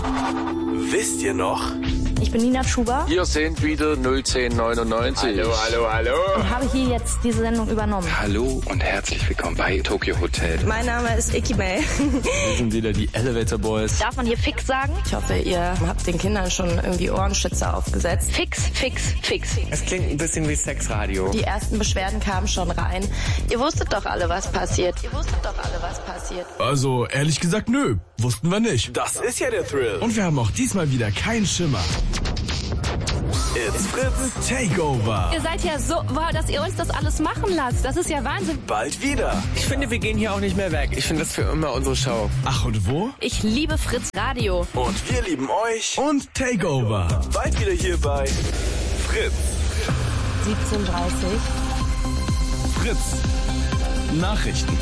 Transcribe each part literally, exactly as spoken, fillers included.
Wisst ihr noch? Ich bin Nina Schuber. Hier sind wieder null zehn neunundneunzig. Hallo, hallo, hallo. Und habe hier jetzt diese Sendung übernommen. Hallo und herzlich willkommen bei Tokyo Hotel. Mein Name ist Icky May. Wir sind wieder die Elevator Boys. Darf man hier fix sagen? Ich hoffe, ihr habt den Kindern schon irgendwie Ohrenschützer aufgesetzt. Fix, fix, fix. Es klingt ein bisschen wie Sexradio. Die ersten Beschwerden kamen schon rein. Ihr wusstet doch alle, was passiert. Ihr wusstet doch alle, was passiert. Also, ehrlich gesagt, nö. Wussten wir nicht. Das ist ja der Thrill. Und wir haben auch diesmal wieder keinen Schimmer. It's Fritz Takeover. Ihr seid ja so, wow, dass ihr uns das alles machen lasst. Das ist ja Wahnsinn. bald wieder. Ich finde, wir gehen hier auch nicht mehr weg. Ich finde das für immer unsere Show. Ach, und wo? Ich liebe Fritz Radio. Und wir lieben euch. Und Takeover. Bald wieder hier bei Fritz. siebzehn Uhr dreißig. Fritz. Nachrichten.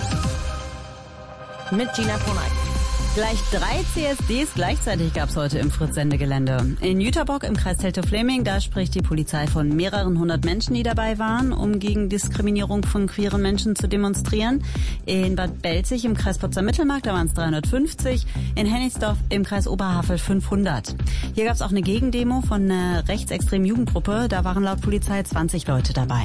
Mit Gina Ponay. Gleich drei C S Ds gleichzeitig gab's heute im Fritz-Sendegelände. In Jüterbock im Kreis Teltow-Fläming, da spricht die Polizei von mehreren hundert Menschen, die dabei waren, um gegen Diskriminierung von queeren Menschen zu demonstrieren. In Bad Belzig im Kreis Potsdam-Mittelmark, da waren es dreihundertfünfzig. In Hennigsdorf im Kreis Oberhavel fünfhundert. Hier gab's auch eine Gegendemo von einer rechtsextremen Jugendgruppe. Da waren laut Polizei zwanzig Leute dabei.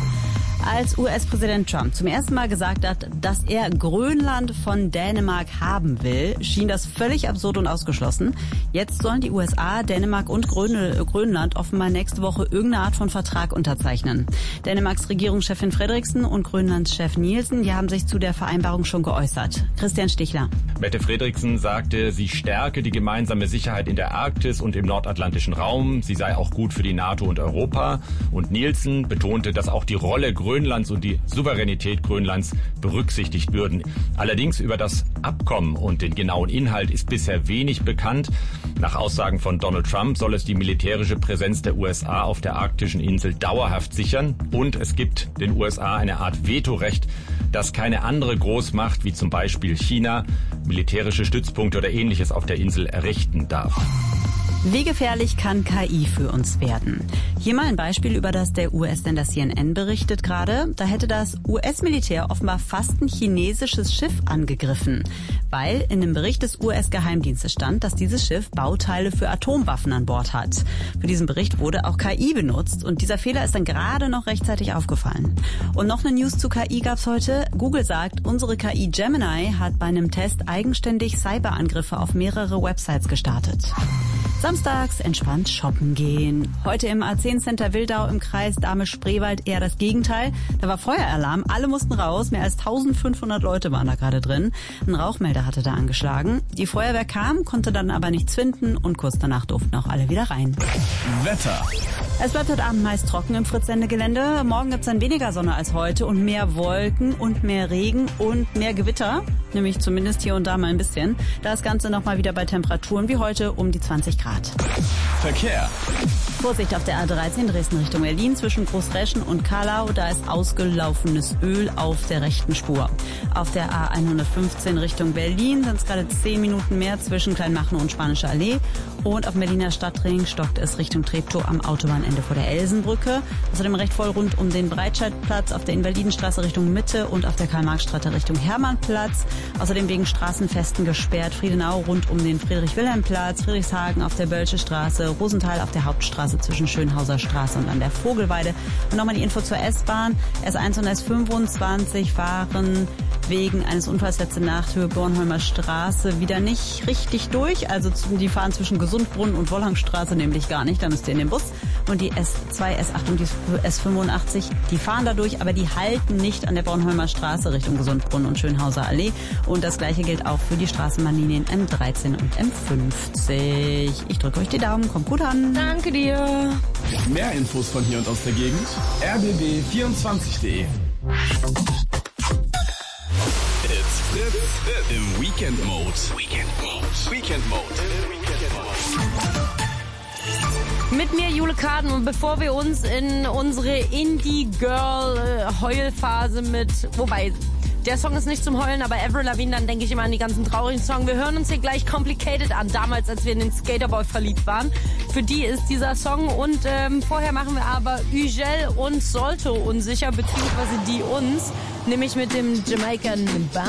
Als U S-Präsident Trump zum ersten Mal gesagt hat, dass er Grönland von Dänemark haben will, schien das völlig absurd und ausgeschlossen. Jetzt sollen die U S A, Dänemark und Grönland offenbar nächste Woche irgendeine Art von Vertrag unterzeichnen. Dänemarks Regierungschefin Frederiksen und Grönlands Chef Nielsen, die haben sich zu der Vereinbarung schon geäußert. Christian Stichler. Mette Frederiksen sagte, sie stärke die gemeinsame Sicherheit in der Arktis und im nordatlantischen Raum. Sie sei auch gut für die NATO und Europa. Und Nielsen betonte, dass auch die Rolle Grönlands und die Souveränität Grönlands berücksichtigt würden. Allerdings über das Abkommen und den genauen Inhalt ist bisher wenig bekannt. Nach Aussagen von Donald Trump soll es die militärische Präsenz der U S A auf der arktischen Insel dauerhaft sichern. Und es gibt den U S A eine Art Vetorecht, das keine andere Großmacht, wie zum Beispiel China, militärische Stützpunkte oder Ähnliches auf der Insel errichten darf. Wie gefährlich kann K I für uns werden? Hier mal ein Beispiel, über das der U S-Sender C N N berichtet gerade. Da hätte das U S-Militär offenbar fast ein chinesisches Schiff angegriffen, weil in einem Bericht des U S-Geheimdienstes stand, dass dieses Schiff Bauteile für Atomwaffen an Bord hat. Für diesen Bericht wurde auch K I benutzt und dieser Fehler ist dann gerade noch rechtzeitig aufgefallen. Und noch eine News zu K I gab's heute. Google sagt, unsere K I Gemini hat bei einem Test eigenständig Cyberangriffe auf mehrere Websites gestartet. Samstags entspannt shoppen gehen. Heute im A zehn Center Wildau im Kreis Dahme-Spreewald eher das Gegenteil. Da war Feueralarm, alle mussten raus, mehr als eintausendfünfhundert Leute waren da gerade drin. Ein Rauchmelder hatte da angeschlagen. Die Feuerwehr kam, konnte dann aber nichts finden und kurz danach durften auch alle wieder rein. Wetter. Es bleibt heute Abend meist trocken im Fritz-Sendegelände. Morgen gibt's dann weniger Sonne als heute und mehr Wolken und mehr Regen und mehr Gewitter. Nämlich zumindest hier und da mal ein bisschen. Das Ganze nochmal wieder bei Temperaturen wie heute um die zwanzig Grad. Verkehr. Vorsicht auf der A dreizehn Dresden Richtung Berlin zwischen Großreschen und Karlau. Da ist ausgelaufenes Öl auf der rechten Spur. Auf der A hundertfünfzehn Richtung Berlin sind es gerade zehn Minuten mehr zwischen Kleinmachnow und Spanische Allee. Und auf dem Berliner Stadtring stockt es Richtung Treptow am Autobahnende vor der Elsenbrücke. Außerdem recht voll rund um den Breitscheidplatz auf der Invalidenstraße Richtung Mitte und auf der Karl-Marx-Straße Richtung Hermannplatz. Außerdem wegen Straßenfesten gesperrt Friedenau rund um den Friedrich-Wilhelm-Platz, Friedrichshagen auf der Bölsche Straße, Rosenthal auf der Hauptstraße zwischen Schönhauser Straße und an der Vogelweide. Und nochmal die Info zur S-Bahn. S eins und S fünfundzwanzig fahren wegen eines Unfalls letzte Nacht Höhe Bornholmer Straße wieder nicht richtig durch. Also die fahren zwischen Gesundbrunnen und Wollhangstraße nämlich gar nicht. Da müsst ihr in den Bus. Und die S zwei, S acht und die S fünfundachtzig, die fahren da durch, aber die halten nicht an der Bornholmer Straße Richtung Gesundbrunnen und Schönhauser Allee. Und das gleiche gilt auch für die Straßenbahnlinien M dreizehn und M fünfzig. Ich drücke euch die Daumen, kommt gut an. Danke dir. Mehr Infos von hier und aus der Gegend. r b b vierundzwanzig punkt de. It's Fritz im Weekend Mode. Weekend Mode. Weekend Mode. Mit mir Jule Kaden und bevor wir uns in unsere Indie-Girl-Heulphase mit, wobei, der Song ist nicht zum Heulen, aber Avril Lavigne, dann denke ich immer an die ganzen traurigen Songs. Wir hören uns hier gleich Complicated an, damals, als wir in den Skaterboy verliebt waren. Für die ist dieser Song und ähm, vorher machen wir aber Ugel und Solto unsicher, beziehungsweise die uns, nämlich mit dem Jamaican